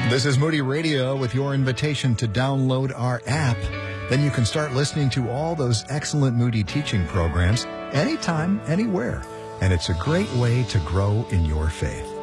This is Moody Radio with your invitation to download our app. Then you can start listening to all those excellent Moody teaching programs anytime, anywhere. And it's a great way to grow in your faith.